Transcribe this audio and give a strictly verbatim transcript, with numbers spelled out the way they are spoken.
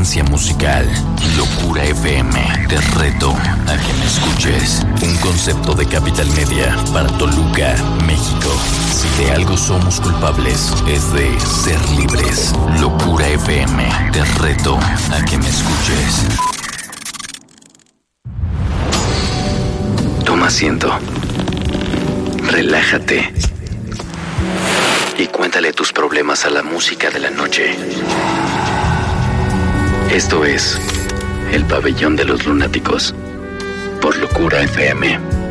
experiencia musical. Locura F M, te reto a que me escuches. Un concepto de Capital Media para Toluca, México. Si de algo somos culpables, es de ser libres. Locura F M, te reto a que me escuches. Toma asiento. Relájate. Y cuéntale tus problemas a la música de la noche. Esto es El Pabellón de los Lunáticos por Locura F M.